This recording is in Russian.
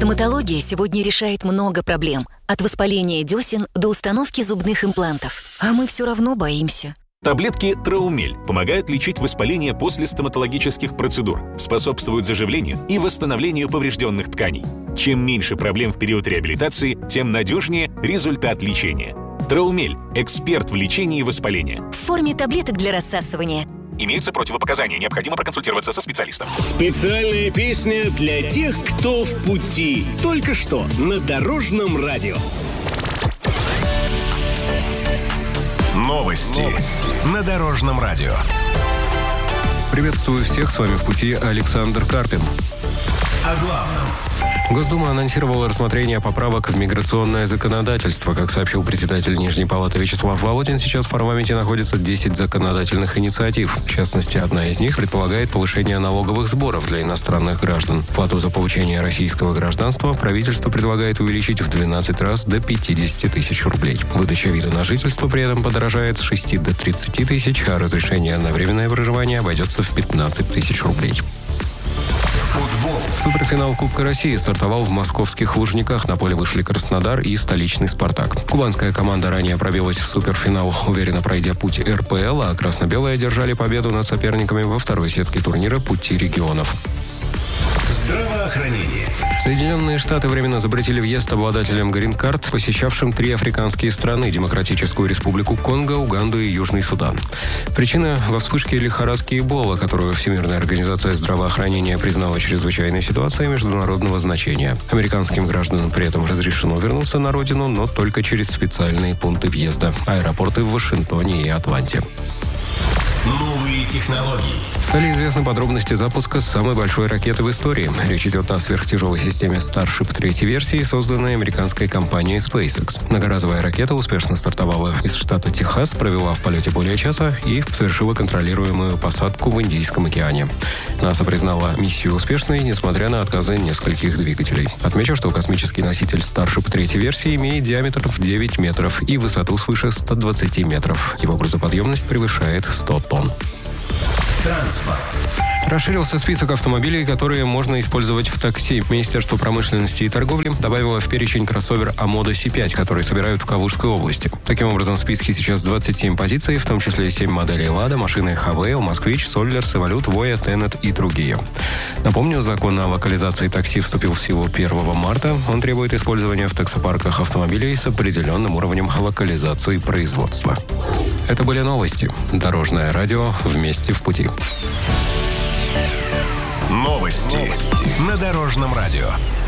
Стоматология сегодня решает много проблем. От воспаления десен до установки зубных имплантов. А мы все равно боимся. Таблетки Траумель помогают лечить воспаление после стоматологических процедур, способствуют заживлению и восстановлению поврежденных тканей. Чем меньше проблем в период реабилитации, тем надежнее результат лечения. Траумель – эксперт в лечении воспаления. В форме таблеток для рассасывания. Имеются противопоказания, необходимо проконсультироваться со специалистом. Специальная песня для тех, кто в пути. Только что на Дорожном радио. Новости на Дорожном радио. Приветствую всех, с вами в пути Александр Карпин. О главном. Госдума анонсировала рассмотрение поправок в миграционное законодательство. Как сообщил председатель Нижней палаты Вячеслав Володин, сейчас в парламенте находится 10 законодательных инициатив. В частности, одна из них предполагает повышение налоговых сборов для иностранных граждан. Плату за получение российского гражданства правительство предлагает увеличить в 12 раз до 50 тысяч рублей. Выдача вида на жительство при этом подорожает с 6 до 30 тысяч, а разрешение на временное проживание обойдется в 15 тысяч рублей. Футбол. Суперфинал Кубка России стартовал в московских Лужниках. На поле вышли Краснодар и столичный «Спартак». Кубанская команда ранее пробилась в суперфинал, уверенно пройдя путь РПЛ, а красно-белые одержали победу над соперниками во второй сетке турнира «Пути регионов». Здравоохранение. Соединенные Штаты временно запретили въезд обладателям грин-карт, посещавшим 3 африканские страны – Демократическую Республику Конго, Уганду и Южный Судан. Причина – во вспышке лихорадки Эбола, которую Всемирная организация здравоохранения признала чрезвычайной ситуацией международного значения. Американским гражданам при этом разрешено вернуться на родину, но только через специальные пункты въезда – аэропорты в Вашингтоне и Атланте. Новые технологии. Стали известны подробности запуска самой большой ракеты в истории. Речь идет о сверхтяжелой системе Starship третьей версии, созданной американской компанией SpaceX. Многоразовая ракета успешно стартовала из штата Техас, провела в полете более часа и совершила контролируемую посадку в Индийском океане. НАСА признала миссию успешной, несмотря на отказы нескольких двигателей. Отмечу, что космический носитель Starship третьей версии имеет диаметр в 9 метров и высоту свыше 120 метров. Его грузоподъемность превышает 100 тонн. Транспорт. Расширился список автомобилей, которые можно использовать в такси. Министерство промышленности и торговли добавило в перечень кроссовер Амода C5, который собирают в Калужской области. Таким образом, в списке сейчас 27 позиций, в том числе 7 моделей «Лада», машины «Хавейл», «Москвич», «Соллерс», «Эволют», «Воя», «Тенет» и другие. Напомню, закон о локализации такси вступил в силу 1 марта. Он требует использования в таксопарках автомобилей с определенным уровнем локализации производства. Это были новости. Дорожное радио. Вместе в пути. Новости на Дорожном радио.